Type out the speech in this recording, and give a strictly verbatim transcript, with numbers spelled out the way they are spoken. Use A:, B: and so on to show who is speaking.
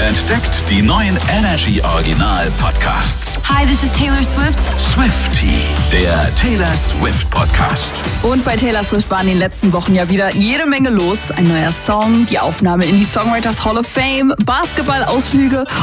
A: Entdeckt die neuen Energy Original Podcasts.
B: Hi, this is Taylor Swift.
A: Swiftie, der Taylor Swift Podcast.
C: Und bei Taylor Swift waren in den letzten Wochen ja wieder jede Menge los. Ein neuer Song, die Aufnahme in die Songwriters Hall of Fame, Basketballausflüge